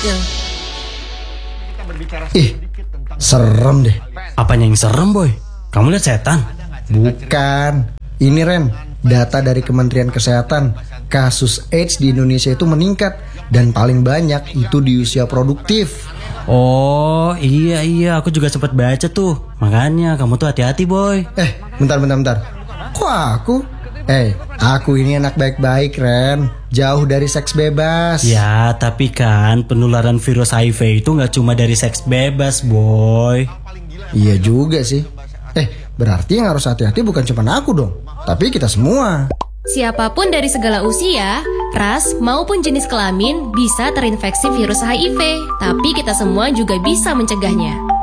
selanjutnya. Ih, serem deh. Apanya yang serem, Boy? Kamu lihat setan? Bukan. Ini Ren, data dari Kementerian Kesehatan. Kasus AIDS di Indonesia itu meningkat. Dan paling banyak itu di usia produktif. Oh, iya, aku juga sempat baca tuh. Makanya kamu tuh hati-hati, Boy. Bentar. Kok aku? Aku ini anak baik-baik, Ren. Jauh dari seks bebas. Ya, tapi kan penularan virus HIV itu gak cuma dari seks bebas, Boy. Iya juga sih. Berarti yang harus hati-hati bukan cuma aku dong, tapi kita semua. Siapapun dari segala usia, ras maupun jenis kelamin bisa terinfeksi virus HIV. Tapi kita semua juga bisa mencegahnya.